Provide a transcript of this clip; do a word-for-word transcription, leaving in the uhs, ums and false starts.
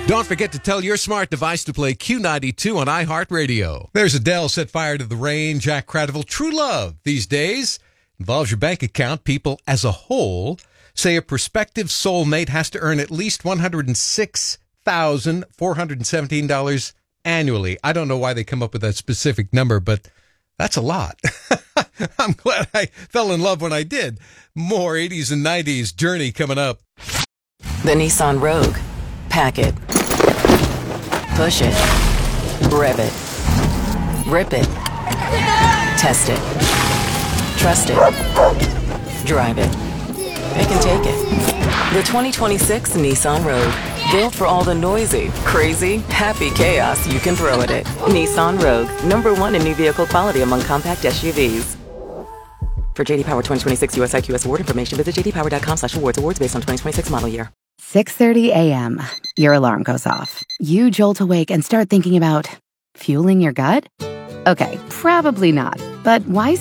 Don't forget to tell your smart device to play Q ninety-two on iHeartRadio. There's Adele, Set Fire to the Rain, Jack Cradlevill. True love these days involves your bank account. People as a whole say a prospective soulmate has to earn at least one hundred six thousand four hundred seventeen dollars annually. I don't know why they come up with that specific number, but that's a lot. I'm glad I fell in love when I did. More eighties and nineties Journey coming up. The Nissan Rogue. Pack it. Push it. Rev it. Rip it. Test it. Trust it. Drive it. It can take it. The twenty twenty-six Nissan Rogue. Built for all the noisy, crazy, happy chaos you can throw at it. Nissan Rogue. Number one in new vehicle quality among compact S U Vs. For J D Power twenty twenty-six U S I Q S award information, visit j d power dot com slash awards. Awards based on twenty twenty-six model year. six thirty a.m. Your alarm goes off. You jolt awake and start thinking about fueling your gut? Okay, probably not. But why